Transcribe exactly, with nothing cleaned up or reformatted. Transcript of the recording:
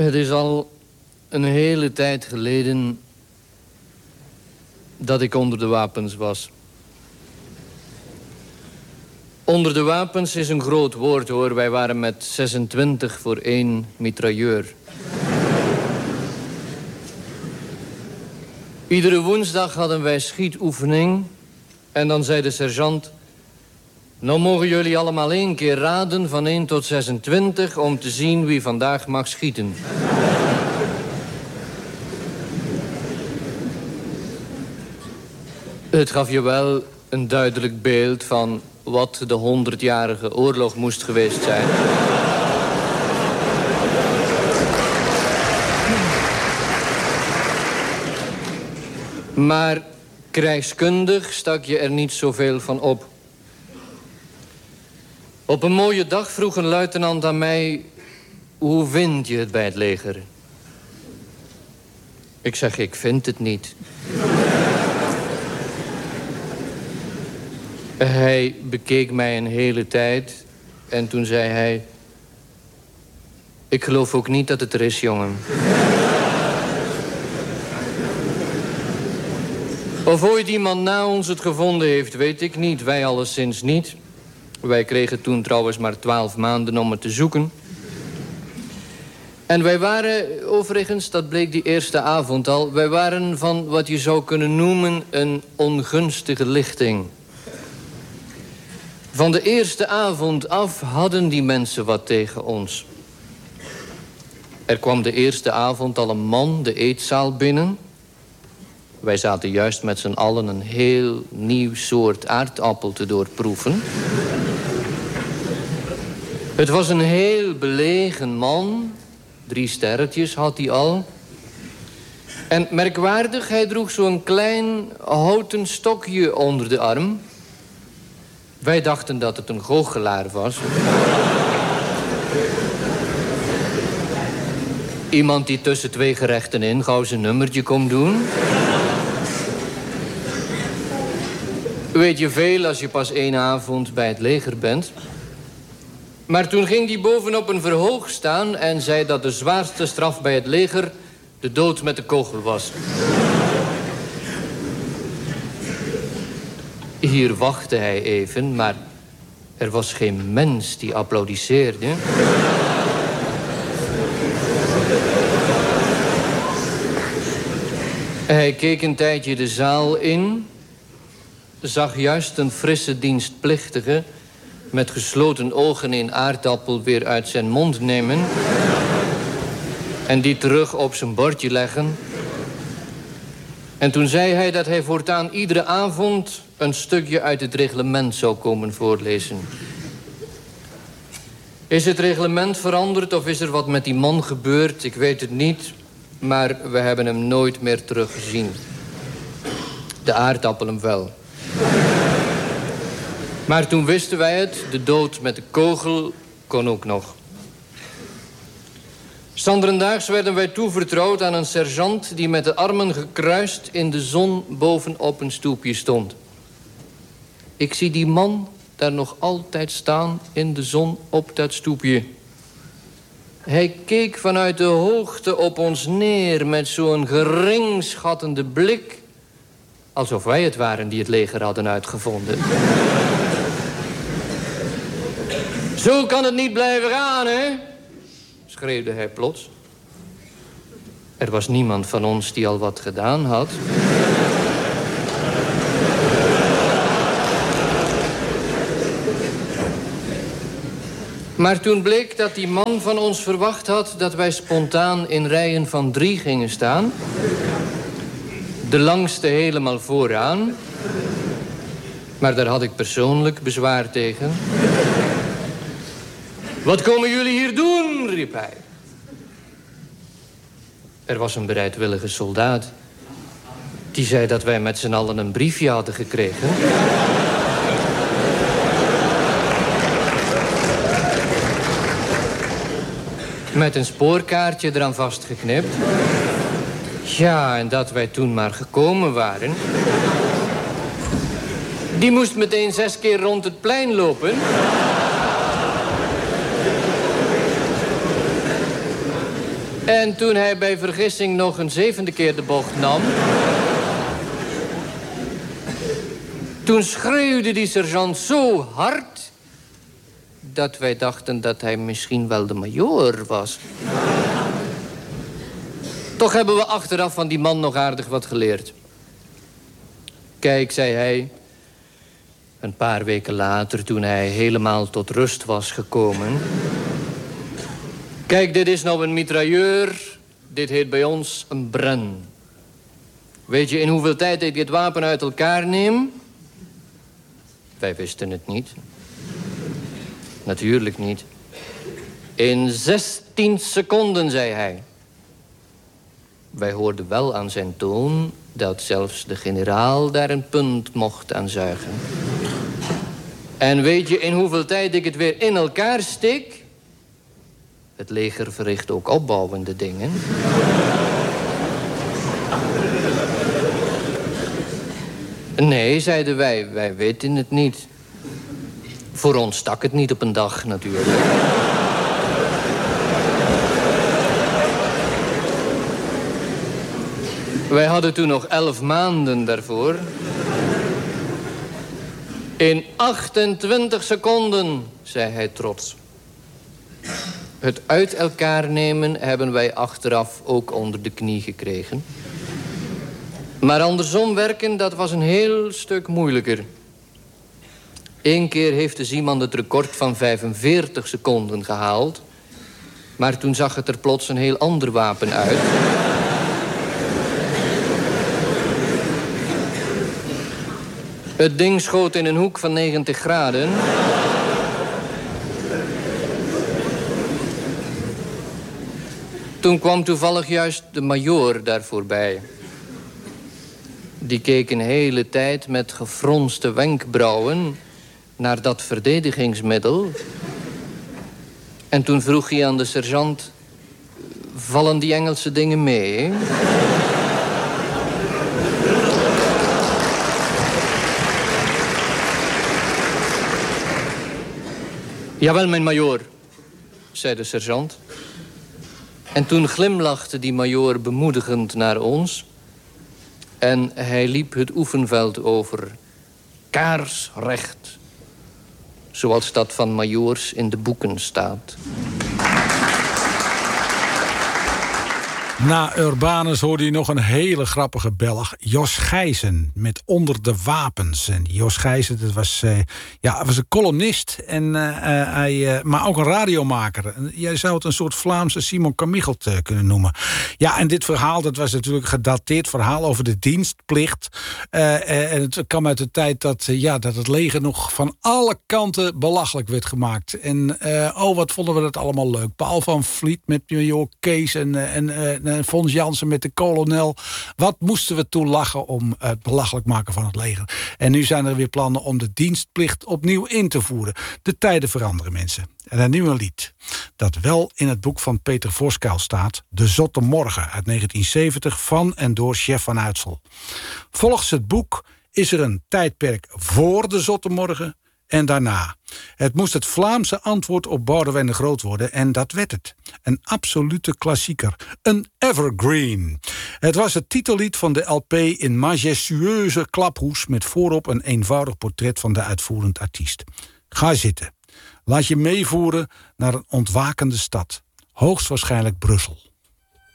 Het is al een hele tijd geleden dat ik onder de wapens was. Onder de wapens is een groot woord, hoor. Wij waren met zesentwintig voor één mitrailleur. Iedere woensdag hadden wij schietoefening. En dan zei de sergeant: nou mogen jullie allemaal één keer raden van één tot zesentwintig... om te zien wie vandaag mag schieten. Het gaf je wel een duidelijk beeld van wat de honderdjarige oorlog moest geweest zijn. Maar krijgskundig stak je er niet zoveel van op. Op een mooie dag vroeg een luitenant aan mij: hoe vind je het bij het leger? Ik zeg: ik vind het niet. Hij bekeek mij een hele tijd en toen zei hij: ik geloof ook niet dat het er is, jongen. Of ooit iemand na ons het gevonden heeft, weet ik niet. Wij alleszins niet. Wij kregen toen trouwens maar twaalf maanden om het te zoeken. En wij waren, overigens, dat bleek die eerste avond al... wij waren van wat je zou kunnen noemen een ongunstige lichting. Van de eerste avond af hadden die mensen wat tegen ons. Er kwam de eerste avond al een man de eetzaal binnen. Wij zaten juist met z'n allen een heel nieuw soort aardappel te doorproeven. Het was een heel belegen man. Drie sterretjes had hij al. En merkwaardig, hij droeg zo'n klein houten stokje onder de arm. Wij dachten dat het een goochelaar was. Iemand die tussen twee gerechten in gauw zijn nummertje kon doen. Weet je veel als je pas één avond bij het leger bent. Maar toen ging hij bovenop een verhoog staan en zei dat de zwaarste straf bij het leger de dood met de kogel was. Hier wachtte hij even, maar er was geen mens die applaudisseerde. Hij keek een tijdje de zaal in, zag juist een frisse dienstplichtige met gesloten ogen een aardappel weer uit zijn mond nemen en die terug op zijn bordje leggen. En toen zei hij dat hij voortaan iedere avond een stukje uit het reglement zou komen voorlezen. Is het reglement veranderd of is er wat met die man gebeurd? Ik weet het niet, maar we hebben hem nooit meer teruggezien. De aardappelen wel. Maar toen wisten wij het, de dood met de kogel kon ook nog. Sanderendaags werden wij toevertrouwd aan een sergeant die met de armen gekruist in de zon bovenop een stoepje stond. Ik zie die man daar nog altijd staan in de zon op dat stoepje. Hij keek vanuit de hoogte op ons neer met zo'n geringschattende blik, alsof wij het waren die het leger hadden uitgevonden. Zo kan het niet blijven gaan, hè? Schreeuwde hij plots. Er was niemand van ons die al wat gedaan had. Maar toen bleek dat die man van ons verwacht had dat wij spontaan in rijen van drie gingen staan. De langste helemaal vooraan. Maar daar had ik persoonlijk bezwaar tegen. Wat komen jullie hier doen, riep hij. Er was een bereidwillige soldaat. Die zei dat wij met z'n allen een briefje hadden gekregen. Met een spoorkaartje eraan vastgeknipt. Ja, en dat wij toen maar gekomen waren. Die moest meteen zes keer rond het plein lopen. En toen hij bij vergissing nog een zevende keer de bocht nam... toen schreeuwde die sergeant zo hard... dat wij dachten dat hij misschien wel de majoor was. Toch hebben we achteraf van die man nog aardig wat geleerd. Kijk, zei hij... een paar weken later, toen hij helemaal tot rust was gekomen... Kijk, dit is nou een mitrailleur. Dit heet bij ons een Bren. Weet je in hoeveel tijd ik dit wapen uit elkaar neem? Wij wisten het niet. Natuurlijk niet. In zestien seconden, zei hij. Wij hoorden wel aan zijn toon... dat zelfs de generaal daar een punt mocht aan zuigen. En weet je in hoeveel tijd ik het weer in elkaar steek? Het leger verricht ook opbouwende dingen. Nee, zeiden wij, wij weten het niet. Voor ons stak het niet op een dag, natuurlijk. Wij hadden toen nog elf maanden daarvoor. In achtentwintig seconden, zei hij trots. Het uit elkaar nemen hebben wij achteraf ook onder de knie gekregen. Maar andersom werken, dat was een heel stuk moeilijker. Eén keer heeft de Zeeman het record van vijfenveertig seconden gehaald. Maar toen zag het er plots een heel ander wapen uit. Het ding schoot in een hoek van negentig graden. Toen kwam toevallig juist de majoor daar voorbij. Die keek een hele tijd met gefronste wenkbrauwen naar dat verdedigingsmiddel. En toen vroeg hij aan de sergeant... vallen die Engelse dingen mee, hè? Jawel, mijn majoor, zei de sergeant. En toen glimlachte die majoor bemoedigend naar ons. En hij liep het oefenveld over. Kaarsrecht. Zoals dat van majoors in de boeken staat. Na Urbanus hoorde je nog een hele grappige Belg, Jos Gijzen, met Onder de Wapens. En Jos Gijzen, dat was, uh, ja, was een columnist, en, uh, uh, hij, uh, maar ook een radiomaker. Jij zou het een soort Vlaamse Simon Carmichelt uh, kunnen noemen. Ja, en dit verhaal, dat was natuurlijk een gedateerd verhaal over de dienstplicht. Uh, uh, en het kwam uit de tijd dat, uh, ja, dat het leger nog van alle kanten belachelijk werd gemaakt. En uh, oh, wat vonden we dat allemaal leuk. Paul van Vliet met major Kees en... Uh, en uh, Fons Jansen met de kolonel. Wat moesten we toen lachen om het belachelijk maken van het leger. En nu zijn er weer plannen om de dienstplicht opnieuw in te voeren. De tijden veranderen, mensen. En een nieuw lied dat wel in het boek van Peter Voskuil staat. De Zotte Morgen uit negentien zeventig van en door Chef van Uitsel. Volgens het boek is er een tijdperk voor de Zotte Morgen en daarna. Het moest het Vlaamse antwoord op Boudewijn de Groot worden en dat werd het. Een absolute klassieker. Een evergreen. Het was het titellied van de L P in majestueuze klaphoes met voorop een eenvoudig portret van de uitvoerend artiest. Ga zitten. Laat je meevoeren naar een ontwakende stad. Hoogstwaarschijnlijk Brussel.